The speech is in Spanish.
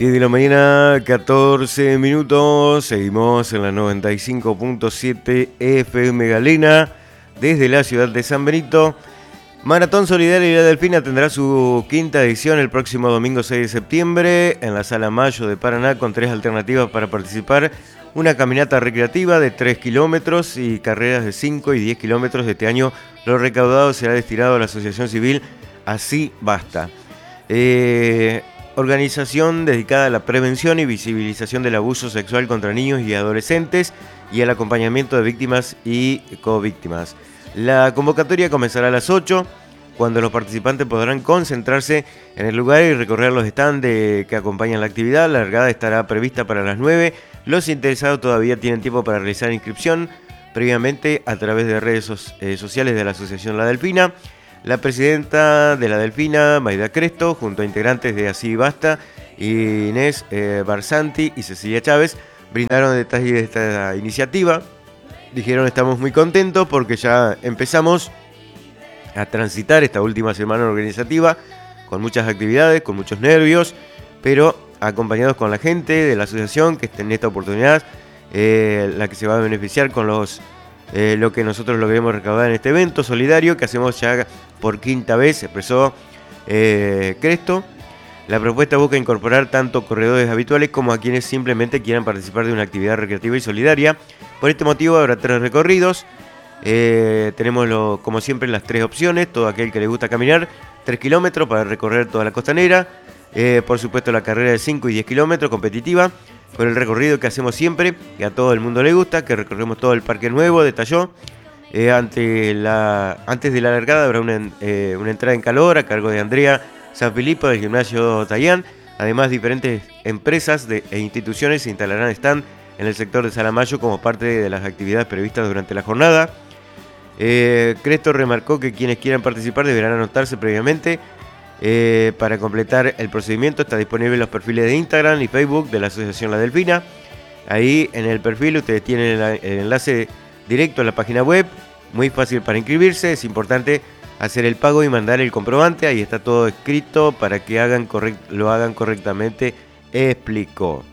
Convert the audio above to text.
10 de la mañana, 14 minutos. Seguimos en la 95.7 FM Galena, desde la ciudad de San Benito. Maratón Solidaria y la Delfina tendrá su quinta edición el próximo domingo 6 de septiembre en la Sala Mayo de Paraná, con 3 alternativas para participar: una caminata recreativa de 3 kilómetros y carreras de 5 y 10 kilómetros. Este año lo recaudado será destinado a la asociación civil Así Basta. Organización dedicada a la prevención y visibilización del abuso sexual contra niños y adolescentes y al acompañamiento de víctimas y covíctimas. La convocatoria comenzará a las 8, cuando los participantes podrán concentrarse en el lugar y recorrer los stands que acompañan la actividad. La largada estará prevista para las 9. Los interesados todavía tienen tiempo para realizar inscripción previamente a través de redes sociales de la Asociación La Delfina. La presidenta de La Delfina, Maida Cresto, junto a integrantes de Así Basta, Inés Barsanti y Cecilia Chávez, brindaron detalles de esta iniciativa. Dijeron: estamos muy contentos porque ya empezamos a transitar esta última semana organizativa con muchas actividades, con muchos nervios, pero acompañados con la gente de la asociación que en esta oportunidad, la que se va a beneficiar con lo que nosotros logremos recaudar en este evento solidario que hacemos ya por quinta vez, expresó Cresto. La propuesta busca incorporar tanto corredores habituales como a quienes simplemente quieran participar de una actividad recreativa y solidaria. Por este motivo habrá 3 recorridos. Tenemos, como siempre, las 3 opciones: todo aquel que le gusta caminar, 3 kilómetros para recorrer toda la costanera. Por supuesto, la carrera de 5 y 10 kilómetros competitiva, con el recorrido que hacemos siempre, que a todo el mundo le gusta, que recorremos todo el Parque Nuevo, detalló. Antes de la largada habrá una entrada en calor a cargo de Andrea Sanfilippo del gimnasio Tayán. Además, diferentes empresas e instituciones se instalarán stand en el sector de Salamayo como parte de las actividades previstas durante la jornada. Cresto remarcó que quienes quieran participar deberán anotarse previamente. Para completar el procedimiento está disponible en los perfiles de Instagram y Facebook de la Asociación La Delfina. Ahí en el perfil ustedes tienen el enlace directo a la página web, muy fácil para inscribirse. Es importante hacer el pago y mandar el comprobante, ahí está todo escrito para que lo hagan correctamente, explicó.